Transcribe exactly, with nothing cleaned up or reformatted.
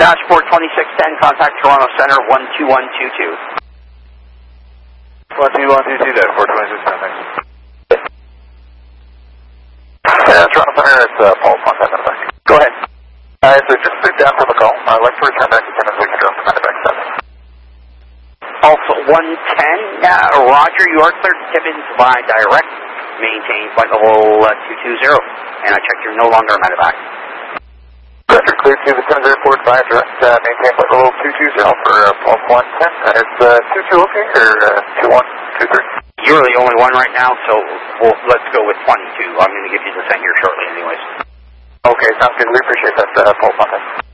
Dashboard twenty-six ten, contact Toronto Center one two one two two. one two one two two, Dashboard twenty-six ten, thanks. Yeah, Toronto Center, it's uh, Paul, contact number. Go ahead. Alright, so just moved down from the call. I'd like to return back to ten and we can drop the back seven. Also one ten, uh, Roger, you are cleared to tip in to fly direct. Maintain flight level uh, two two zero. And I check you're no longer a medevac. Roger, cleared to the Timmins Airport via direct, uh, maintain flight level two two zero for uh, Paul one ten. Uh, is uh, two two okay, or uh, two one two three? You're the only one right now, so we'll, let's go with twenty-two. I'm going to give you the descent here shortly anyways. Okay, sounds good. We appreciate that, uh, Paul one ten.